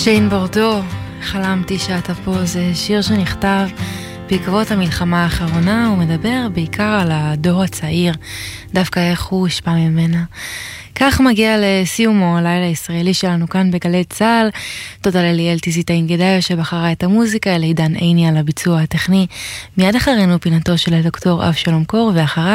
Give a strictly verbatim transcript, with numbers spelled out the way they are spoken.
ז'יין בורדו, חלמתי שאתה פה, זה שיר שנכתב בעקבות המלחמה האחרונה. הוא מדבר בעיקר על הדור הצעיר, דווקא איך הוא השפע ממנה. כך מגיע לסיומו הלילה הישראלי שלנו כאן בגלי צהל. תודה לליאל טיזיטאין גדאיו שבחרה את המוזיקה, לעידן עיני על הביצוע הטכני. מיד אחרינו פינתו של הדוקטור אבשלום קור, ואחריו